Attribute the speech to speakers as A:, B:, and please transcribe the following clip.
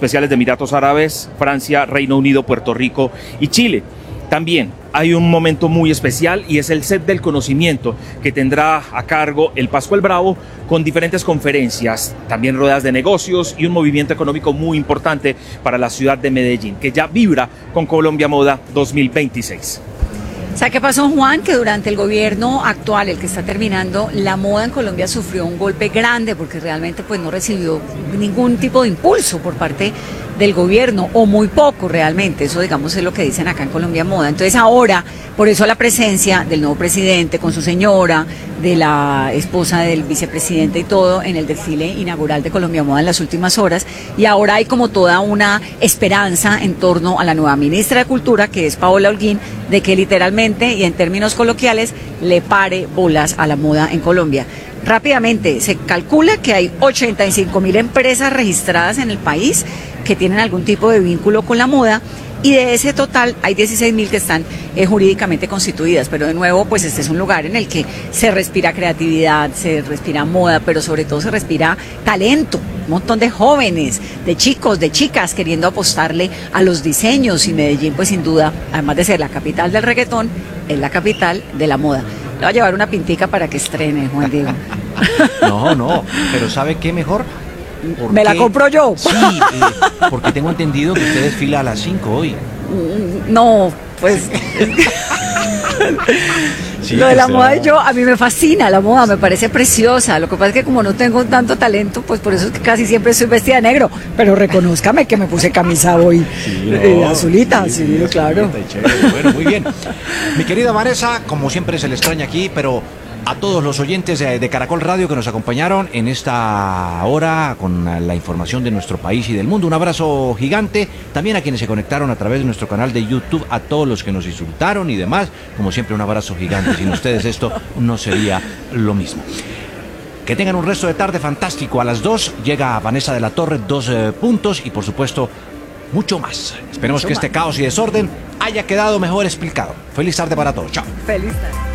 A: especiales de Emiratos Árabes, Francia, Reino Unido, Puerto Rico y Chile. También hay un momento muy especial y es el set del conocimiento que tendrá a cargo el Pascual Bravo con diferentes conferencias, también ruedas de negocios y un movimiento económico muy importante para la ciudad de Medellín, que ya vibra con Colombia Moda 2026.
B: ¿Sabe qué pasó, Juan? Que durante el gobierno actual, el que está terminando, la moda en Colombia sufrió un golpe grande porque realmente pues no recibió ningún tipo de impulso por parte del gobierno, o muy poco realmente, eso digamos es lo que dicen acá en Colombia Moda. Entonces ahora, por eso la presencia del nuevo presidente con su señora, de la esposa del vicepresidente y todo, en el desfile inaugural de Colombia Moda en las últimas horas, y ahora hay como toda una esperanza en torno a la nueva ministra de Cultura, que es Paola Holguín, de que literalmente y en términos coloquiales le pare bolas a la moda en Colombia. Rápidamente, se calcula que hay 85.000 empresas registradas en el país que tienen algún tipo de vínculo con la moda, y de ese total hay 16.000 que están jurídicamente constituidas, pero de nuevo pues este es un lugar en el que se respira creatividad, se respira moda, pero sobre todo se respira talento, un montón de jóvenes, de chicos, de chicas queriendo apostarle a los diseños, y Medellín pues sin duda, además de ser la capital del reggaetón, es la capital de la moda. Le va a llevar una pintica para que estrene, Juan Diego.
C: No, pero ¿sabe qué mejor?
B: ¿Me la compro yo?
C: Sí, porque tengo entendido que usted desfila a las 5 hoy.
B: No, pues... Sí, lo de la moda, a mí me fascina la moda, me parece preciosa. Lo que pasa es que como no tengo tanto talento, pues por eso es que casi siempre estoy vestida de negro. Pero reconózcame que me puse camisa hoy, azulita, sí, claro.
C: Bueno, muy bien. Mi querida Vanessa, como siempre se le extraña aquí, pero a todos los oyentes de Caracol Radio que nos acompañaron en esta hora con la información de nuestro país y del mundo, un abrazo gigante. También a quienes se conectaron a través de nuestro canal de YouTube, a todos los que nos insultaron y demás, como siempre un abrazo gigante. Sin ustedes esto no sería lo mismo. Que tengan un resto de tarde fantástico. A las 2 llega Vanessa de la Torre, 2 puntos y por supuesto mucho más. Esperemos que este caos y desorden haya quedado mejor explicado. Feliz tarde para todos. Chao.
B: Feliz tarde.